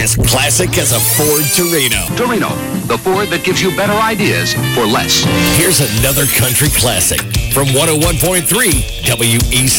as classic as a Ford Torino. Torino, the Ford that gives you better ideas for less. Here's another country classic from 101.3 WEC.